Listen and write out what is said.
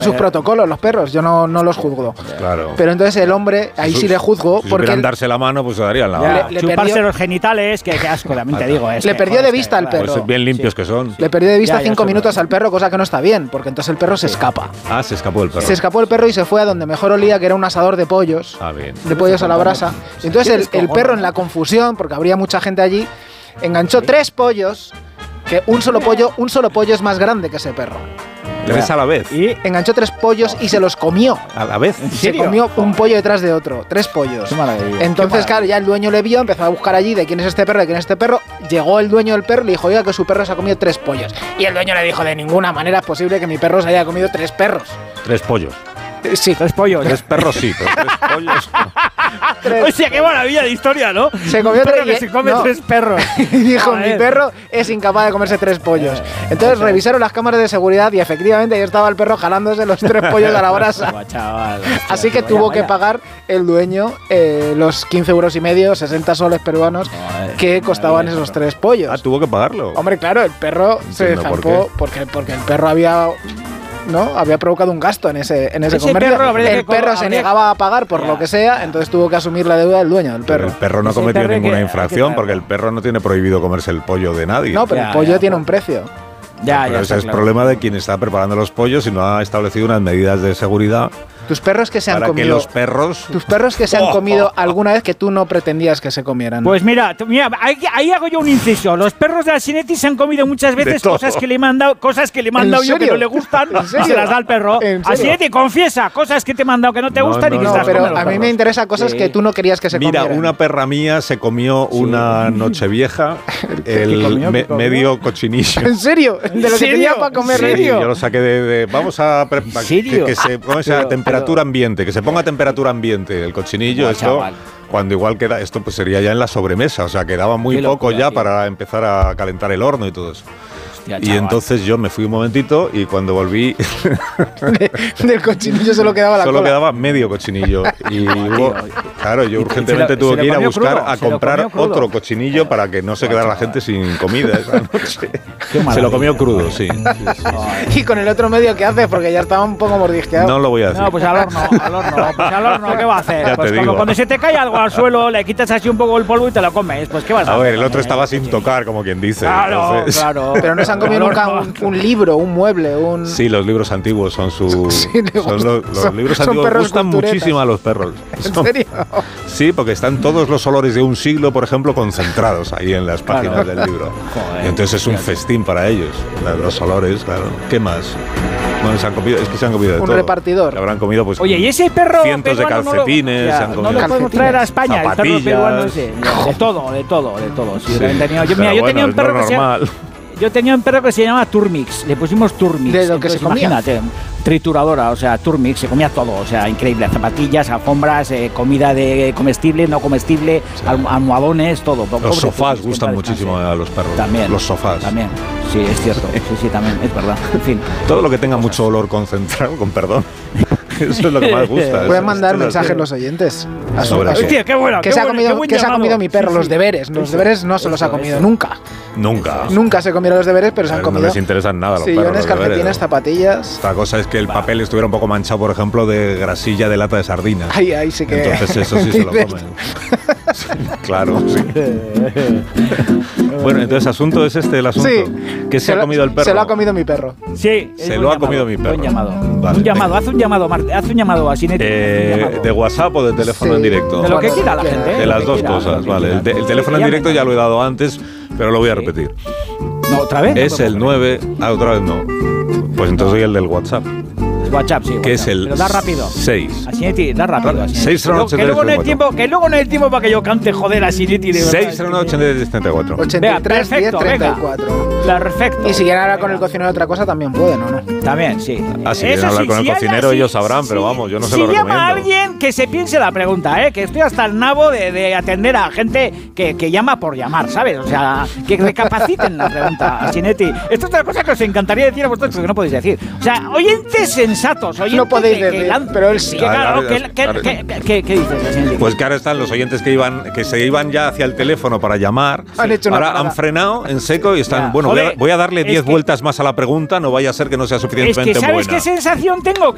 sus protocolos, los perros, yo no los juzgo. Claro. Pero entonces el hombre, ahí sí le juzgo, si porque supieran darse la mano, pues se darían la mano. Chuparse los genitales, que asco, también te digo. Le perdió de vista al perro. Pues bien limpios que son. Le perdió de vista 5 minutos al perro, cosa que no está bien, porque entonces el perro se escapa. Ah, se escapó el perro. Se escapó el perro y se fue a donde mejor olía, que era un asador de pollos. Ah, bien. De pollos a la brasa. Y entonces el perro, en la confusión, porque habría mucha gente allí, enganchó 3 pollos, que un solo pollo es más grande que ese perro. 3 a la vez. Y enganchó 3 pollos y se los comió. ¿A la vez? Se comió un pollo detrás de otro. 3 pollos. Qué maravilla. Entonces, claro, ya el dueño le vio, empezó a buscar allí de quién es este perro, de quién es este perro. Llegó el dueño del perro y le dijo, oiga, que su perro se ha comido 3 pollos. Y el dueño le dijo, de ninguna manera es posible que mi perro se haya comido 3 perros. 3 pollos. Sí. 3 pollos. 3 perros sí, pero 3 pollos. Hostia, qué maravilla de historia, ¿no? Se comió 3 que se come 3 perros. Y dijo, mi perro es incapaz de comerse 3 pollos. Entonces revisaron las cámaras de seguridad y efectivamente ahí estaba el perro jalándose los 3 pollos a la brasa. Así que tuvo que pagar el dueño los 15 euros y medio, 60 soles peruanos, que costaban esos 3 pollos. Ah, tuvo que pagarlo. Hombre, claro, el perro se zampó porque el perro había provocado un gasto en ese comercio. El perro se negaba a pagar por lo que sea, entonces tuvo que asumir la deuda del dueño del perro. Pero el perro no cometió ninguna infracción porque el perro no tiene prohibido comerse el pollo de nadie. No, pero el pollo tiene un precio. Pero ese es el problema de quien está preparando los pollos y no ha establecido unas medidas de seguridad. Tus perros que se han comido. Que los perros. Tus perros que se han comido alguna vez que tú no pretendías que se comieran. Pues mira, ahí hago yo un inciso. Los perros de Asinetti se han comido muchas veces cosas que le he mandado yo que no le gustan, se las da al perro. Asinetti, confiesa cosas que te he mandado que no te gustan y que estás pero a mí me interesa cosas que tú no querías que se comieran. Mira, una perra mía se comió una Nochevieja medio cochinillo. ¿En serio? De lo que tenía para comer. Sí, yo lo saqué de vamos a que se ponga esa temperatura ambiente, que se ponga a temperatura ambiente el cochinillo. Esto, cuando igual queda, esto pues sería ya en la sobremesa, o sea, quedaba muy poco ya para empezar a calentar el horno y todo eso. Y entonces yo me fui un momentito y cuando volví del cochinillo solo quedaba la cola. Solo quedaba medio cochinillo y claro, yo urgentemente tuve que ir a buscar a comprar otro cochinillo para que no se quedara la gente sin comida esa noche. Se lo comió crudo, sí. Y con el otro medio, ¿qué hace? Porque ya estaba un poco mordisqueado. No lo voy a decir. No, pues al horno, ¿qué va a hacer? Pues como cuando se te cae algo al suelo, le quitas así un poco el polvo y te lo comes, pues ¿qué vas a hacer? A ver, el otro estaba sin tocar, como quien dice. Claro. Pero no se han comido nunca un libro, un mueble, un... Sí, los libros antiguos son su... los libros antiguos gustan muchísimo a los perros. ¿En serio? Sí, porque están todos los olores de un siglo, por ejemplo, concentrados ahí en las páginas del libro. Y entonces es un festín para ellos, los olores, claro. ¿Qué más? Bueno, se han comido de todo. Un repartidor. Habrán comido, pues, oye, ¿y ese perro cientos de calcetines. No lo podemos traer a España, el perro peruano ese. De todo. Sí, yo tenía un perro que se llama... Yo tenía un perro que se llamaba Turmix, le pusimos Turmix. ¿De lo que se comía? Imagínate, trituradora, o sea, Turmix, se comía todo, o sea, increíble, zapatillas, alfombras, comida de comestible, no comestible, almohadones, todo. Los sofás gustan muchísimo a los perros. También. Los sofás. También, sí, es cierto, sí, también, es verdad, en fin. Todo lo que tenga mucho olor concentrado, con perdón. Eso es lo que más gusta. Pueden mandar mensajes los oyentes. Hostia, qué bueno. ¿Qué se ha comido mi perro? Los deberes. Los deberes no se los ha comido nunca. Nunca se comieron los deberes, pero se han comido. No les interesan nada los perros. Sillones, calcetines, zapatillas. Otra cosa es que el papel estuviera un poco manchado, por ejemplo, de grasilla de lata de sardinas. Ahí sí que... Entonces eso sí se lo comen. Sí, claro, sí. Bueno, entonces asunto es el asunto. Sí. ¿Qué se ha comido el perro? Se lo ha comido mi perro. Sí. Se lo ha comido mi perro. Buen llamado. Vale, un llamado, haz un llamado, Marte. Haz un llamado a Asinetti. ¿De WhatsApp o de teléfono en directo? De lo que quiera la gente. De las dos cosas, vale. El teléfono en directo ya lo he dado antes, pero lo voy a repetir. No, ¿otra vez? Es el 9... Ah, otra vez no. Pues entonces doy el del WhatsApp. WhatsApp, sí. Que es el... Pero da rápido. 6. Asinetti, da rápido. 6098334. Que luego no hay tiempo para que yo cante, joder, Asinetti. 6098334. 83 10 34. Perfecto. Y si quieren hablar con el cocinero de otra cosa, también pueden, ¿o no? También, sí. Si quieren hablar con el cocinero, ellos sabrán, pero vamos, yo no se lo recomiendo. Si llama a alguien, que se piense la pregunta, que estoy hasta el nabo de atender a gente que llama por llamar, ¿sabes? O sea, que recapaciten la pregunta, Asinetti. Esto es otra cosa que os encantaría decir a vosotros, pero que no podéis decir. O sea, oyentes sensatos, oyentes no podéis decir, pero él sí. ¿Qué dices, Asinetti? Pues que ahora están los oyentes que se iban ya hacia el teléfono para llamar. Ahora han frenado en seco y están, bueno, voy a darle 10 vueltas más a la pregunta, no vaya a ser que no sea suficientemente buena. ¿Sabes qué sensación tengo?